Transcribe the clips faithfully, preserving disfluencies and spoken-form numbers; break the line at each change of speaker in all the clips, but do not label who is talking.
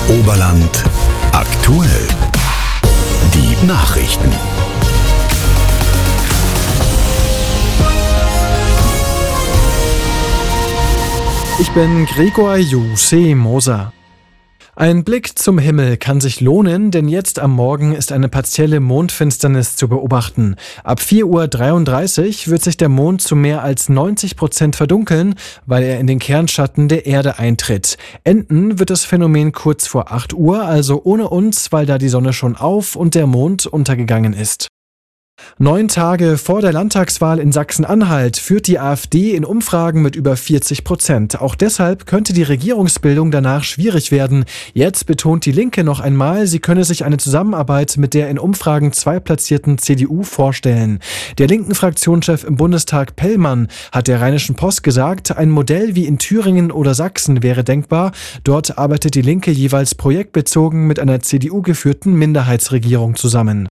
Oberland aktuell. Die Nachrichten.
Ich bin Gregor Juse Moser. Ein Blick zum Himmel kann sich lohnen, denn jetzt am Morgen ist eine partielle Mondfinsternis zu beobachten. Ab vier Uhr dreiunddreißig wird sich der Mond zu mehr als neunzig Prozent verdunkeln, weil er in den Kernschatten der Erde eintritt. Enden wird das Phänomen kurz vor acht Uhr, also ohne uns, weil da die Sonne schon auf und der Mond untergegangen ist. Neun Tage vor der Landtagswahl in Sachsen-Anhalt führt die AfD in Umfragen mit über vierzig Prozent. Auch deshalb könnte die Regierungsbildung danach schwierig werden. Jetzt betont die Linke noch einmal, sie könne sich eine Zusammenarbeit mit der in Umfragen zweitplatzierten C D U vorstellen. Der linken Fraktionschef im Bundestag Pellmann hat der Rheinischen Post gesagt, ein Modell wie in Thüringen oder Sachsen wäre denkbar. Dort arbeitet die Linke jeweils projektbezogen mit einer C D U geführten Minderheitsregierung zusammen.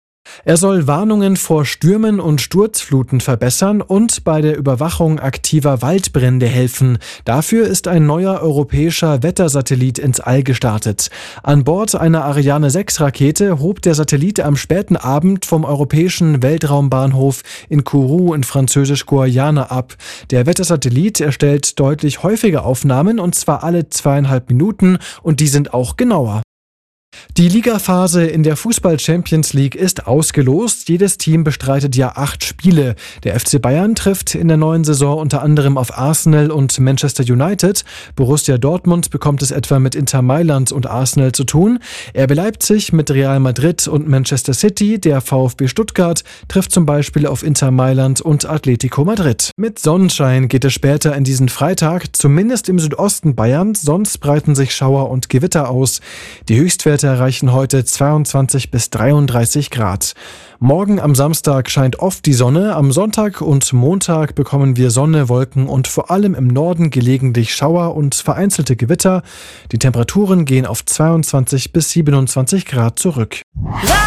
Er soll Warnungen vor Stürmen und Sturzfluten verbessern und bei der Überwachung aktiver Waldbrände helfen. Dafür ist ein neuer europäischer Wettersatellit ins All gestartet. An Bord einer Ariane sechs Rakete hob der Satellit am späten Abend vom europäischen Weltraumbahnhof in Kourou in Französisch-Guayana ab. Der Wettersatellit erstellt deutlich häufige Aufnahmen, und zwar alle zweieinhalb Minuten, und die sind auch genauer. Die Ligaphase in der Fußball-Champions League ist ausgelost. Jedes Team bestreitet ja acht Spiele. Der F C Bayern trifft in der neuen Saison unter anderem auf Arsenal und Manchester United. Borussia Dortmund bekommt es etwa mit Inter Mailand und Arsenal zu tun. R B Leipzig mit Real Madrid und Manchester City. Der VfB Stuttgart trifft zum Beispiel auf Inter Mailand und Atletico Madrid. Mit Sonnenschein geht es später in diesen Freitag, zumindest im Südosten Bayerns. Sonst breiten sich Schauer und Gewitter aus. Die Höchstwerte erreichen heute zweiundzwanzig bis dreiunddreißig Grad. Morgen am Samstag scheint oft die Sonne. Am Sonntag und Montag bekommen wir Sonne, Wolken und vor allem im Norden gelegentlich Schauer und vereinzelte Gewitter. Die Temperaturen gehen auf zweiundzwanzig bis siebenundzwanzig Grad zurück.